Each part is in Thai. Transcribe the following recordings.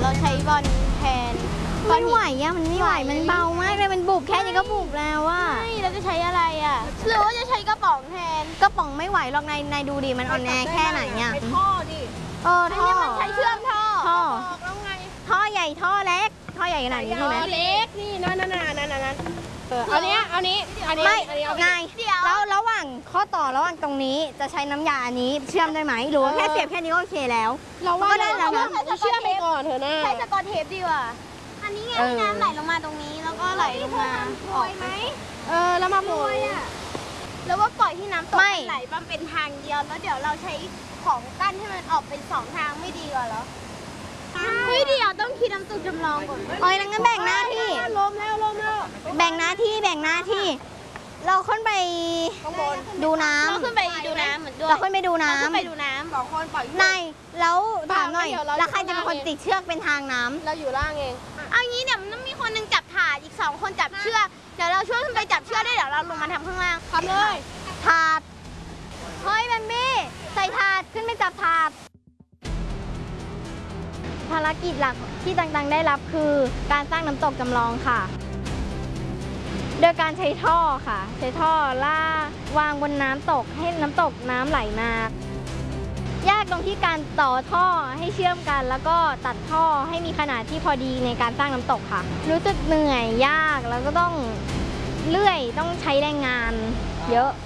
เราใช้บอลแทนไม่ไหวอะมันไม่ไหวมันเบามากเลยมันบุบแค่นี้ก็บุบแล้วอะไม่เราจะใช้อะไรอะหรือว่าจะใช้กระป๋องแทนกระป๋องไม่ไหวหรอกนายดูดิมันอ่อนแอแค่ไหนเนี่ยใช้ท่อดิท่อมันใช้เชื่อมท่อแล้วไงท่อใหญ่ท่อเล็กท่อใหญ่ขนาดนี้ใช่ไหมเล็กนี่นั่นเอานี้ไม่ไงแล้วระหว่างข้อต่อระหว่างตรงนี้จะใช้น้ำยาอันนี้เชื่อมได้ไหมหรือว่าแค่เสียบแค่นี้ก็โอเคแล้วเราว่าก็ได้แล้วนะเชื่อไปก่อนเถอะนะใช้สกอตเทปดีกว่าอันนี้ไงน้ำไหลลงมาตรงนี้แล้วก็ไหลลงมาออกไหมแล้วมาโปรยแล้วว่าปล่อยที่น้ำตกมันไหลมันเป็นทางเดียวแล้วเดี๋ยวเราใช้ของกั้นให้มันออกเป็น2 ทางไม่ดีกว่าเหรอเฮ้ยเดี๋ยวต้องคิดน้ำตกจำลองก่อนโอ้ยงั้นแบ่งหน้าที่ลมแล้วแบ่งหน้าที่เราขึ้นไปข้างบนดูน้เราขึ้นไปดูน้ำเหมือนำด้วยเราขึ้นไปดูน้เราขึ้นไปดูน้ำ 2 คนปล่อยำนายแล้วถามหน่อยเดี๋ยวเราแล้วใครจะเป็นคนติดเชือกเป็นทางน้ำเราอยู่ล่างเองเอางี้เดี๋ยวมันต้องมีคนหนึงจับถาดอีก2 คนจับเชือกเดี๋ยวเราช่วยขึ้นไปจับเชือกได้เดี๋ยวเราลงมาทำข้างล่างทำเลยถาดเฮ้ยแบมบี้ใส่ถาดขึ้นไปจับถาดภารกิจหลักที่ต่างๆได้รับคือการสร้างน้ำตกจำลองค่ะ โดยการใช้ท่อค่ะ ใช้ท่อล่าวางบนน้ำตกให้น้ำตกน้ำไหลมายากตรงที่การต่อท่อให้เชื่อมกัน แล้วก็ตัดท่อให้มีขนาดที่พอดีในการสร้างน้ำตกค่ะ รู้สึกเหนื่อยยากแล้วก็ต้องเลื่อยต้องใช้แรงงานเยอะ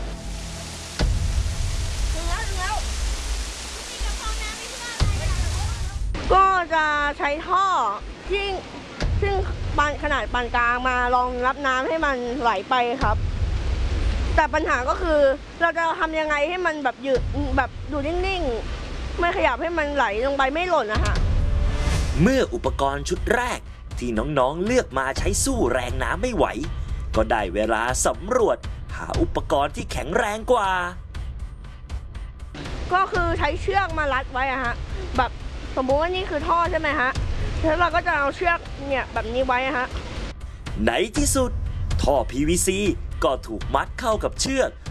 ก็จะใช้ท่อซึ่งขนาดปานกลางมารองรับน้ำให้มันไหลไปครับ แต่ปัญหาก็คือเราจะทำยังไงให้มันแบบอยู่นิ่งๆไม่ขยับให้มันไหลลงไปไม่หล่นนะคะเมื่ออุปกรณ์ชุดแรกที่น้องๆเลือกมาใช้สู้แรงน้ำไม่ไหว ก็ได้เวลาสำรวจหาอุปกรณ์ที่แข็งแรงกว่าก็คือใช้เชือกมารัดไว้อะฮะแบบสมมุติว่านี่คือท่อใช่ไหมฮะแล้วเราก็จะเอาเชือกเนี่ยแบบนี้ไว้อะฮะในที่สุดท่อ PVC ก็ถูกมัดเข้ากับเชือก